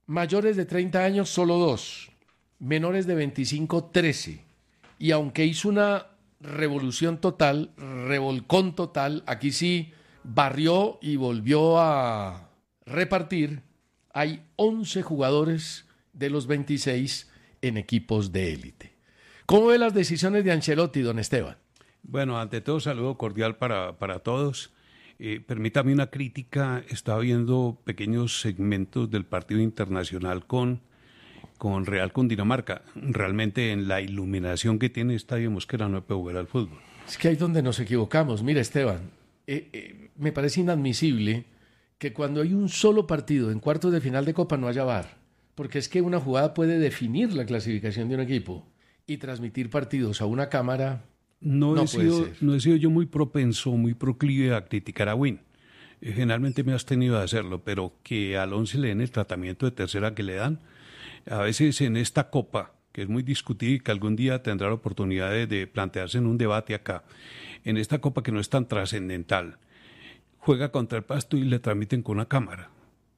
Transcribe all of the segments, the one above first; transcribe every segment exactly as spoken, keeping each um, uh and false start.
Mayores de treinta años, solo dos. Menores de veinticinco, trece. Y aunque hizo una revolución total, revolcón total, aquí sí barrió y volvió a repartir, hay once jugadores de los veintiséis en equipos de élite. ¿Cómo ve las decisiones de Ancelotti, don Esteban? Bueno, ante todo, saludo cordial para, para todos. Eh, permítame una crítica. Estaba viendo pequeños segmentos del partido internacional con, con Real Cundinamarca. Realmente en la iluminación que tiene Estadio Mosquera no puede jugar al fútbol. Es que ahí es donde nos equivocamos. Mira, Esteban, eh, eh, me parece inadmisible que cuando hay un solo partido en cuartos de final de Copa no haya V A R, porque es que una jugada puede definir la clasificación de un equipo y transmitir partidos a una cámara. No, no he puede sido, ser. no he sido yo muy propenso, muy proclive a criticar a Win. Eh, generalmente me has tenido de hacerlo, pero que al once le den el tratamiento de tercera que le dan, a veces en esta Copa, que es muy discutida y que algún día tendrá la oportunidad de, de plantearse en un debate acá, en esta Copa que no es tan trascendental, juega contra el Pasto y le transmiten con una cámara.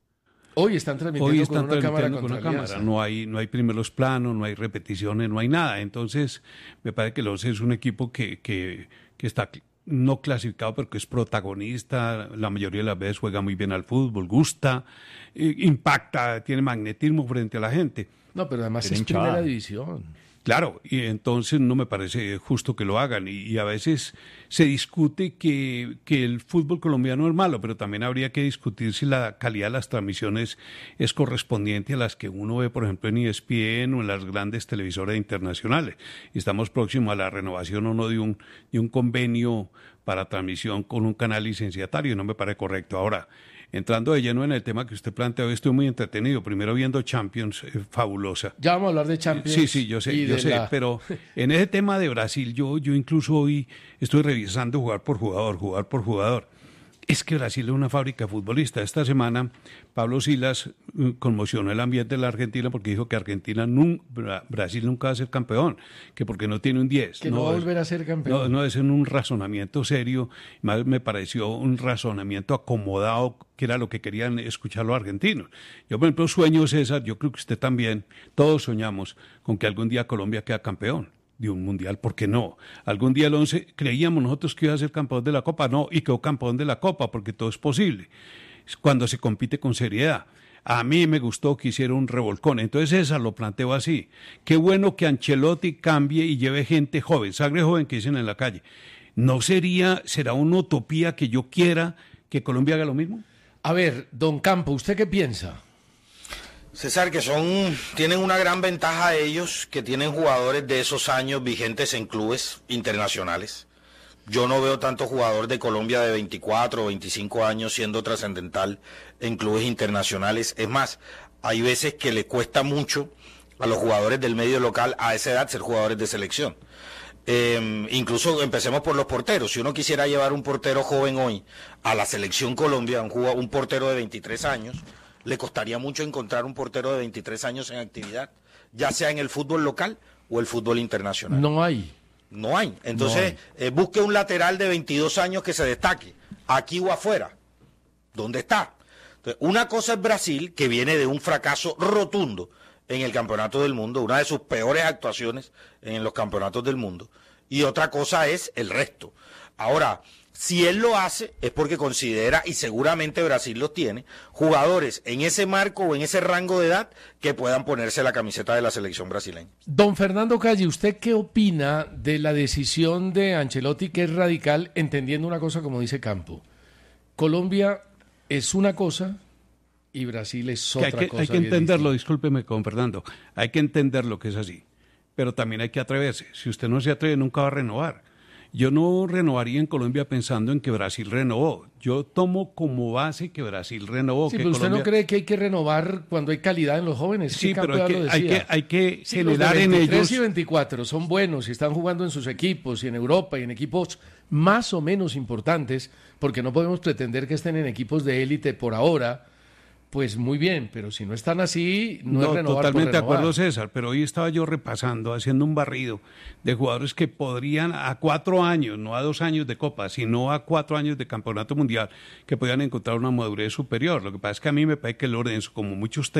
Hoy están transmitiendo Hoy están con una cámara transmitiendo con contra una Alianza. cámara. No hay, no hay primeros planos, no hay repeticiones, no hay nada. Entonces, me parece que el once es un equipo que, que, que está no clasificado, pero que es protagonista. La mayoría de las veces juega muy bien al fútbol, gusta, eh, impacta, tiene magnetismo frente a la gente. No, pero además Tiene es hinchada. primera división. Claro, y entonces no me parece justo que lo hagan. Y, y a veces se discute que, que el fútbol colombiano es malo, pero también habría que discutir si la calidad de las transmisiones es correspondiente a las que uno ve, por ejemplo, en E S P N o en las grandes televisoras internacionales. Y estamos próximos a la renovación o no de un, de un convenio para transmisión con un canal licenciatario, y no me parece correcto. Ahora, entrando de lleno en el tema que usted planteó, estoy muy entretenido. Primero viendo Champions, eh, fabulosa. Ya vamos a hablar de Champions. Sí, sí, yo sé, y yo de sé, la- pero en ese tema de Brasil, yo, yo incluso hoy estoy revisando jugar por jugador, jugar por jugador. Es que Brasil es una fábrica de futbolistas. Esta semana Pablo Silas eh, conmocionó el ambiente de la Argentina porque dijo que Argentina nun- Bra- Brasil nunca va a ser campeón, que porque no tiene un diez. Que no va a es- volver a ser campeón. No, no es en un razonamiento serio, más me pareció un razonamiento acomodado, que era lo que querían escuchar los argentinos. Yo, por ejemplo, sueño, César, yo creo que usted también, todos soñamos con que algún día Colombia quede campeón de un mundial, ¿por qué no? Algún día el once, creíamos nosotros que iba a ser campeón de la Copa, no, y quedó campeón de la Copa, porque todo es posible, cuando se compite con seriedad. A mí me gustó que hiciera un revolcón, entonces esa lo planteo así. Qué bueno que Ancelotti cambie y lleve gente joven, sangre joven que dicen en la calle. ¿No sería, será una utopía que yo quiera que Colombia haga lo mismo? A ver, don Campo, ¿usted qué piensa? César, que son, tienen una gran ventaja ellos, que tienen jugadores de esos años vigentes en clubes internacionales. Yo no veo tanto jugador de Colombia de veinticuatro o veinticinco años siendo trascendental en clubes internacionales. Es más, hay veces que le cuesta mucho a los jugadores del medio local a esa edad ser jugadores de selección. Eh, incluso empecemos por los porteros. Si uno quisiera llevar un portero joven hoy a la selección Colombia, un, jugador, un portero de veintitrés años, le costaría mucho encontrar un portero de veintitrés años en actividad, ya sea en el fútbol local o el fútbol internacional. No hay. No hay. Entonces, No hay. Eh, busque un lateral de veintidós años que se destaque, aquí o afuera. ¿Dónde está? Entonces, una cosa es Brasil, que viene de un fracaso rotundo en el Campeonato del Mundo, una de sus peores actuaciones en los campeonatos del mundo, y otra cosa es el resto. Ahora, si él lo hace, es porque considera, y seguramente Brasil los tiene, jugadores en ese marco o en ese rango de edad que puedan ponerse la camiseta de la selección brasileña. Don Fernando Calle, ¿usted qué opina de la decisión de Ancelotti, que es radical, entendiendo una cosa como dice Campo? Colombia es una cosa y Brasil es Que hay otra que, cosa. hay que bien entenderlo, distinta. discúlpeme con Fernando, hay que entender lo que es así, pero también hay que atreverse. Si usted no se atreve, nunca va a renovar. Yo no renovaría en Colombia pensando en que Brasil renovó. Yo tomo como base que Brasil renovó. Sí, que pero usted Colombia... no cree que hay que renovar cuando hay calidad en los jóvenes. Sí, que pero Campo hay ya que, lo hay decía. que, hay que Sí, los de generar en veintitrés ellos... y veinticuatro son buenos y están jugando en sus equipos y en Europa y en equipos más o menos importantes, porque no podemos pretender que estén en equipos de élite por ahora. Pues muy bien, pero si no están así, no, No, es renovar totalmente por de renovar. acuerdo, César, pero hoy estaba yo repasando, haciendo un barrido de jugadores que podrían a cuatro años, no a dos años de Copa, sino a cuatro años de Campeonato Mundial, que podían encontrar una madurez superior. Lo que pasa es que a mí me parece que Lorenzo, como muchos